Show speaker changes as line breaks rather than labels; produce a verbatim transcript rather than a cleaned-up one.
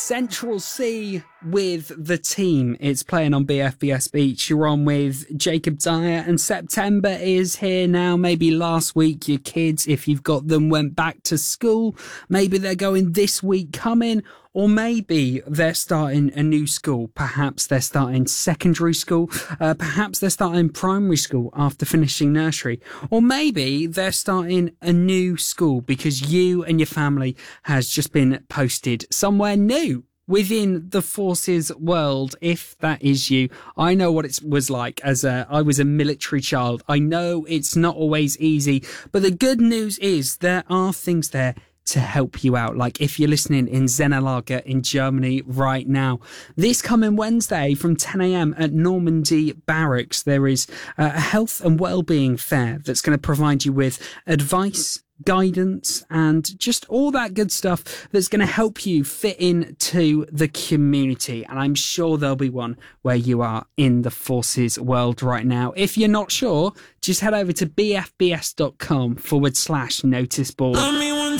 Central Sea with the team. It's playing on B F B S Beach. You're on with Jacob Dyer, and September is here now. Maybe last week your kids, if you've got them, went back to school. Maybe they're going this week coming, or maybe they're starting a new school. Perhaps they're starting secondary school. Uh, perhaps they're starting primary school after finishing nursery. Or maybe they're starting a new school because you and your family has just been posted somewhere new within the forces world. If that is you, I know what it was like as a, I was a military child. I know it's not always easy, but the good news is there are things there to help you out. Like if you're listening in Zenelager in Germany right now, this coming Wednesday from ten a.m. at Normandy Barracks, there is a health and well-being fair that's going to provide you with advice, guidance, and just all that good stuff that's going to help you fit into the community. And I'm sure there'll be one where you are in the forces world right now. If you're not sure, just head over to bfbs.com forward slash notice board.